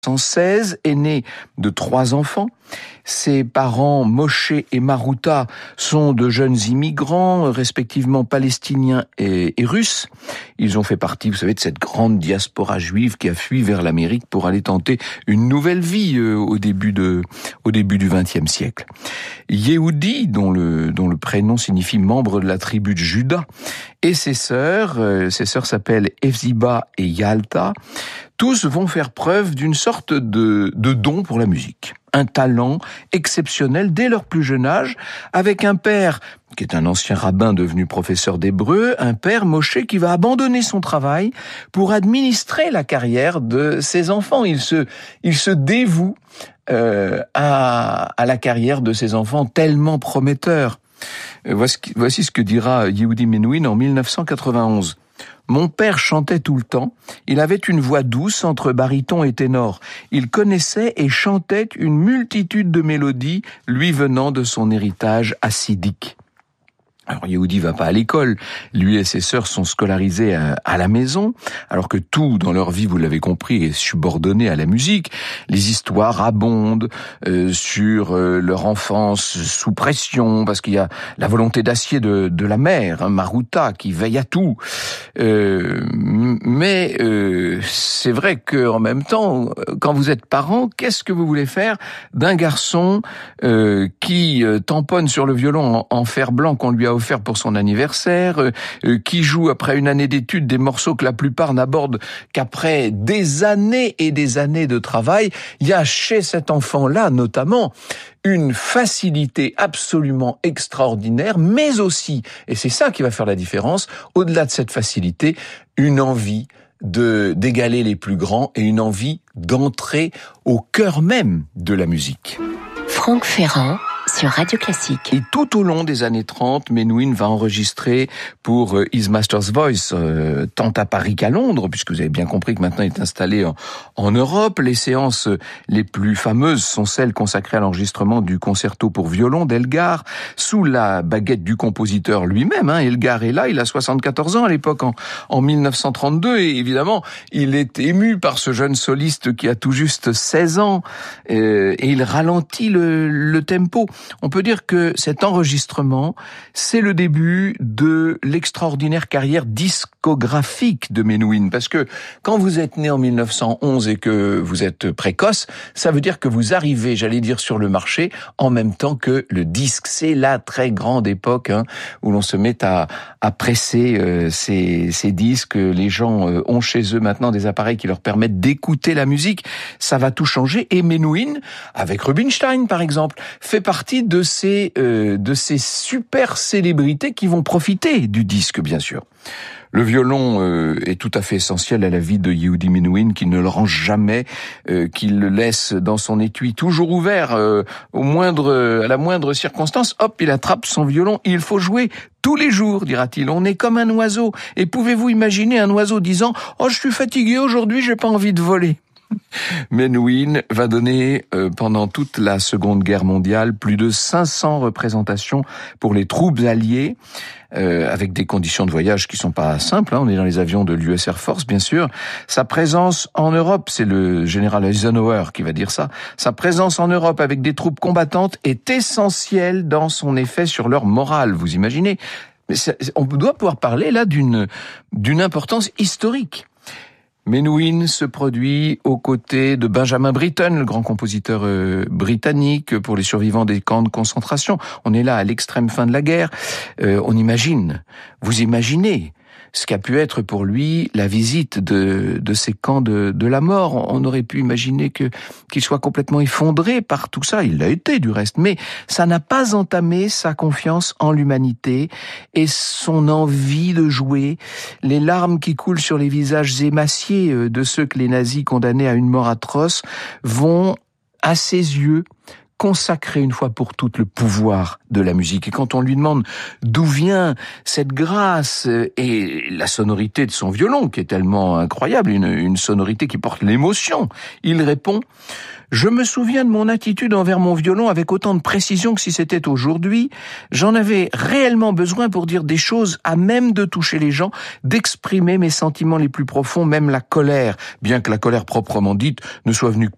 1916, aîné de 3 enfants. Ses parents, Moshe et Maruta, sont de jeunes immigrants, respectivement palestiniens et russes. Ils ont fait partie, vous savez, de cette grande diaspora juive qui a fui vers l'Amérique pour aller tenter une nouvelle vie au début du XXe siècle. Yehudi, dont le prénom signifie membre de la tribu de Juda, et ses sœurs s'appellent Efziba et Yalta. Tous vont faire preuve d'une sorte de don pour la musique. Un talent exceptionnel dès leur plus jeune âge, avec un père qui est un ancien rabbin devenu professeur d'hébreu, un père, Moshe, qui va abandonner son travail pour administrer la carrière de ses enfants. Il se dévoue à la carrière de ses enfants tellement prometteur. Voici ce que dira Yehudi Menuhin en 1991. Mon père chantait tout le temps. Il avait une voix douce entre baryton et ténor. Il connaissait et chantait une multitude de mélodies lui venant de son héritage hassidique. Alors Yehudi va pas à l'école, lui et ses sœurs sont scolarisés à la maison, alors que tout dans leur vie, vous l'avez compris, est subordonné à la musique. Les histoires abondent sur leur enfance sous pression, parce qu'il y a la volonté d'acier de la mère, Maruta, qui veille à tout. Mais c'est vrai que en même temps, quand vous êtes parent, qu'est-ce que vous voulez faire d'un garçon qui tamponne sur le violon en fer blanc qu'on lui a offert pour son anniversaire, qui joue après une année d'études des morceaux que la plupart n'abordent qu'après des années et des années de travail. Il y a chez cet enfant-là notamment une facilité absolument extraordinaire, mais aussi, et c'est ça qui va faire la différence, au-delà de cette facilité, une envie d'égaler les plus grands et une envie d'entrer au cœur même de la musique. Franck Ferrand sur Radio Classique. Et tout au long des années 30, Menuhin va enregistrer pour His Master's Voice, tant à Paris qu'à Londres, puisque vous avez bien compris que maintenant il est installé en Europe. Les séances les plus fameuses sont celles consacrées à l'enregistrement du concerto pour violon d'Elgar, sous la baguette du compositeur lui-même. Elgar est là, il a 74 ans à l'époque, en 1932, et évidemment, il est ému par ce jeune soliste qui a tout juste 16 ans, et il ralentit le tempo. On peut dire que cet enregistrement, c'est le début de l'extraordinaire carrière discographique de Menuhin. Parce que quand vous êtes né en 1911 et que vous êtes précoce, ça veut dire que vous arrivez, j'allais dire, sur le marché en même temps que le disque. C'est la très grande époque où l'on se met à presser ces disques. Les gens ont chez eux maintenant des appareils qui leur permettent d'écouter la musique. Ça va tout changer. Et Menuhin, avec Rubinstein par exemple, fait partie de ces super célébrités qui vont profiter du disque, bien sûr. Le violon est tout à fait essentiel à la vie de Yehudi Menuhin, qui ne le range jamais, qu'il le laisse dans son étui toujours ouvert, à la moindre circonstance. Hop, il attrape son violon. Il faut jouer tous les jours, dira-t-il. On est comme un oiseau. Et pouvez-vous imaginer un oiseau disant « Oh, je suis fatigué aujourd'hui, j'ai pas envie de voler ». Menuhin va donner pendant toute la Seconde Guerre mondiale plus de 500 représentations pour les troupes alliées, avec des conditions de voyage qui sont pas simples. On est dans les avions de l'US Air Force, bien sûr. Sa présence en Europe, c'est le général Eisenhower qui va dire ça, sa présence en Europe avec des troupes combattantes est essentielle dans son effet sur leur morale, vous imaginez. Mais on doit pouvoir parler là d'une importance historique. Menuhin se produit aux côtés de Benjamin Britten, le grand compositeur britannique, pour les survivants des camps de concentration. On est là à l'extrême fin de la guerre. Vous imaginez ce qu'a pu être pour lui la visite de ces camps de la mort. On aurait pu imaginer qu'il soit complètement effondré par tout ça. Il l'a été du reste, mais ça n'a pas entamé sa confiance en l'humanité et son envie de jouer. Les larmes qui coulent sur les visages émaciés de ceux que les nazis condamnaient à une mort atroce vont, à ses yeux, consacrer une fois pour toutes le pouvoir de la musique. Et quand on lui demande d'où vient cette grâce et la sonorité de son violon, qui est tellement incroyable, une sonorité qui porte l'émotion, il répond « Je me souviens de mon attitude envers mon violon avec autant de précision que si c'était aujourd'hui. J'en avais réellement besoin pour dire des choses à même de toucher les gens, d'exprimer mes sentiments les plus profonds, même la colère, bien que la colère proprement dite ne soit venue